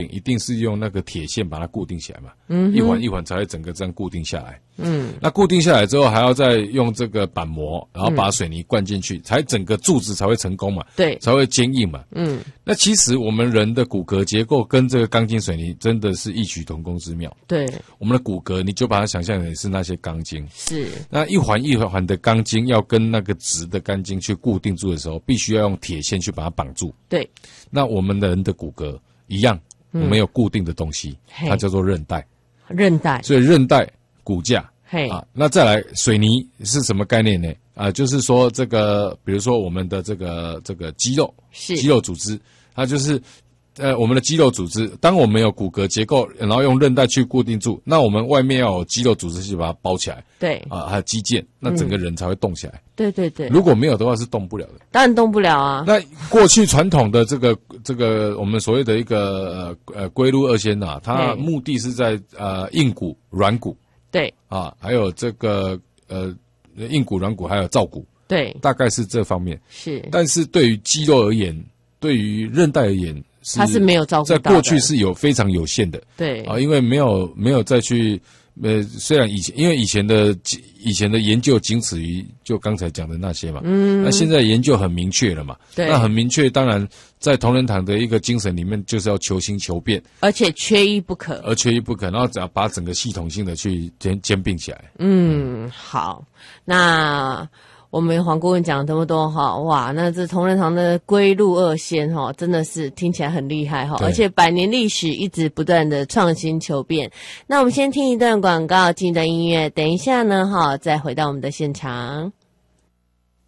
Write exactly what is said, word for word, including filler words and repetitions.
一定是用那个铁线把它固定起来嘛，嗯，一环一环才会整个这样固定下来。嗯，那固定下来之后，还要再用这个板模，然后把水泥灌进去，嗯、才整个柱子才会成功嘛， 对， 才会坚硬嘛。嗯，那其实我们人的骨骼结构跟这个钢筋水泥真的是异曲同工之妙。 对，我们的骨骼你就把它想象成是那些钢筋， 是那一环一环的钢筋要跟那个直的钢筋去固定住的时候，必须要用铁线去把它绑住。 对， 那我们的人的骨骼一样，嗯、我们有固定的东西，它叫做韧带。 韧带， 所以韧带、骨架。 嘿啊，那再来水泥是什么概念呢？啊，就是说这个，比如说我们的这个这个肌肉， 是肌肉组织，它就是呃我们的肌肉组织。当我们有骨骼结构，然后用韧带去固定住，那我们外面要有肌肉组织去把它包起来。 对啊，还有肌腱，那整个人才会动起来。嗯、 对对对， 如果没有的话是动不了的。 当然动不了啊。 那过去传统的这个这个我们所谓的一个呃呃龟鹿二仙呐，它目的是在呃硬骨、软骨。 对啊，还有这个呃硬骨、软骨，还有造骨， 对， 大概是这方面。 是， 但是对于肌肉而言，对于韧带而言， 它是没有照顾到的， 在过去是有非常有限的。 对啊，因为没有没有再去呃，虽然以前因为以前的以前的研究仅止于就刚才讲的那些嘛，嗯，那现在研究很明确了嘛， 对， 那很明确，当然在同仁堂的一个精神里面，就是要求新求变， 而且缺一不可， 而缺一不可，然后只要把整个系统性的去兼兼并起来。 嗯，嗯好，那我们黄顾问讲这么多哈，哇，那这同仁堂的龟鹿二仙哈，真的是听起来很厉害哈，而且百年历史一直不断的创新求变。那我们先听一段广告，进一段音乐，等一下呢哈，再回到我们的现场。